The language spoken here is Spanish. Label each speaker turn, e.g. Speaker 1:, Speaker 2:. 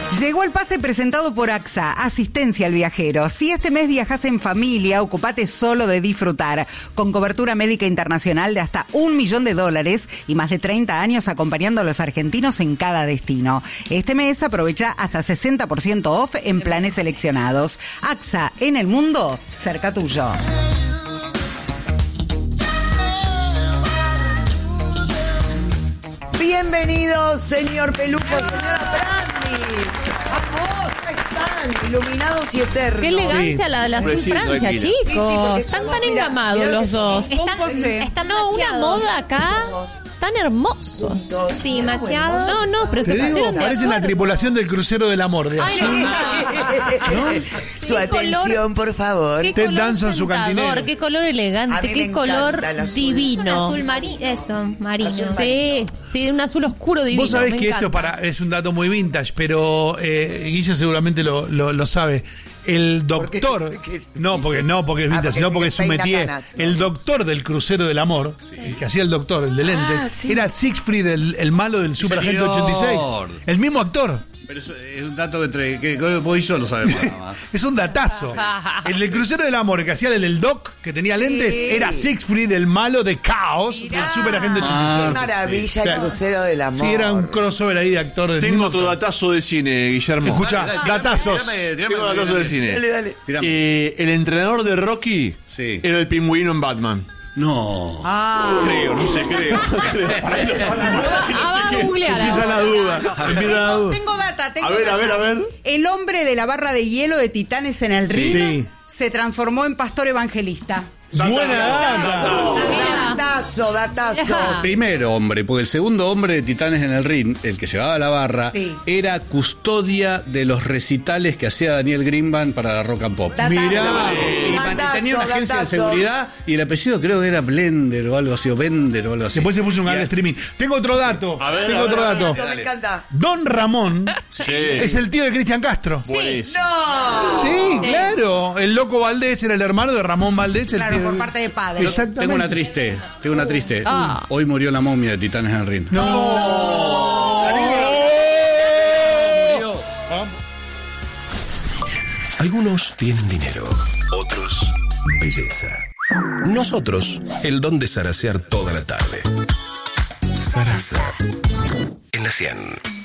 Speaker 1: Llegó el pase presentado por AXA, asistencia al viajero. Si este mes viajas en familia, ocupate solo de disfrutar. Con cobertura médica internacional de hasta $1 millón y más de 30 años acompañando a los argentinos en cada destino. Este mes aprovecha hasta 60% off en planes seleccionados. AXA, en el mundo, cerca tuyo.
Speaker 2: Bienvenidos, señor Peluco, señora Brandi. ¡Vamos! ¿Cómo están? Iluminados y eternos.
Speaker 3: Qué elegancia la de la Azul Francia, chicos.
Speaker 2: Sí,
Speaker 3: están tan engamados los dos.
Speaker 4: Están
Speaker 3: una moda acá. Tan hermosos.
Speaker 4: Sí, macheados.
Speaker 3: No, pero se pusieron de
Speaker 5: Parece la
Speaker 3: acuerdo.
Speaker 5: tripulación del crucero del amor de
Speaker 3: Ay,
Speaker 5: azul.
Speaker 3: no.
Speaker 2: Su atención, por favor.
Speaker 3: Qué
Speaker 5: Ted
Speaker 3: color
Speaker 5: Danson, su
Speaker 3: sentador,
Speaker 5: cantinero.
Speaker 3: qué color
Speaker 2: A
Speaker 3: elegante,
Speaker 2: mí
Speaker 3: qué
Speaker 2: me
Speaker 3: color
Speaker 2: encanta el azul.
Speaker 3: divino.
Speaker 4: Azul marino, eso, marino.
Speaker 3: Sí, un azul oscuro divino.
Speaker 5: Vos sabés
Speaker 3: me
Speaker 5: que esto
Speaker 3: encanta.
Speaker 5: es un dato muy vintage, pero Guille seguramente lo sabe. El doctor, no porque es vintage,
Speaker 2: porque
Speaker 5: sino porque es su
Speaker 2: peina
Speaker 5: métier.
Speaker 2: canas, ¿no?
Speaker 5: El doctor del crucero del amor, el que hacía el doctor, el de lentes,
Speaker 2: sí.
Speaker 5: era Siegfried, el malo del Super Agente
Speaker 6: señor.
Speaker 5: 86. El mismo actor.
Speaker 6: Pero es un dato que vos y yo lo sabemos nada más.
Speaker 5: Es un datazo. El del crucero del amor, el que hacía el del Doc, que tenía lentes, era Siegfried, el malo de Caos del Super Agente 86.
Speaker 2: Qué maravilla el crucero del amor.
Speaker 5: Sí, era un crossover ahí de actor del
Speaker 7: Tengo
Speaker 5: mismo
Speaker 7: otro
Speaker 5: actor.
Speaker 7: datazo de cine, Guillermo.
Speaker 5: Escucha, datazos.
Speaker 7: Tengo un datazo de cine.
Speaker 6: Tirame.
Speaker 7: El entrenador de Rocky
Speaker 6: Sí.
Speaker 7: era el pingüino en Batman.
Speaker 6: No.
Speaker 7: Creo, no sé, creo.
Speaker 3: Va a googlear
Speaker 5: Empieza
Speaker 3: ahora.
Speaker 5: la duda. Empieza la duda.
Speaker 1: Tengo data.
Speaker 7: A ver.
Speaker 1: El hombre de la barra de hielo de Titanes en el ring
Speaker 5: Sí.
Speaker 1: se transformó en pastor evangelista.
Speaker 5: Buena data.
Speaker 3: Mira.
Speaker 2: Datazo.
Speaker 6: Primero hombre, porque el segundo hombre de Titanes en el ring, el que llevaba la barra,
Speaker 1: Sí.
Speaker 6: era custodia de los recitales que hacía Daniel Greenbandt para la Rock and Pop.
Speaker 5: Mirá.
Speaker 2: Datazo,
Speaker 6: Tenía una agencia de
Speaker 2: datazo.
Speaker 6: seguridad y el apellido creo que era Blender o algo así, o Bender o algo así.
Speaker 5: Después se puso un canal de streaming. Tengo otro dato.
Speaker 7: A ver,
Speaker 5: Tengo
Speaker 7: a
Speaker 5: otro
Speaker 7: ver,
Speaker 5: dato.
Speaker 2: Me encanta.
Speaker 5: Don Ramón
Speaker 7: Sí.
Speaker 5: es el tío de Cristian Castro.
Speaker 7: Buenísimo.
Speaker 2: ¡No!
Speaker 5: Sí, claro. El loco Valdés era el hermano de Ramón Valdés. El
Speaker 1: Claro,
Speaker 5: tío
Speaker 1: por
Speaker 5: de-
Speaker 1: parte de padre.
Speaker 5: Exactamente.
Speaker 6: Tengo una triste. Hoy murió la momia de Titanes en el ring.
Speaker 8: Algunos tienen dinero, otros belleza. Nosotros, el don de zarasear toda la tarde. Zaraza. En la 100.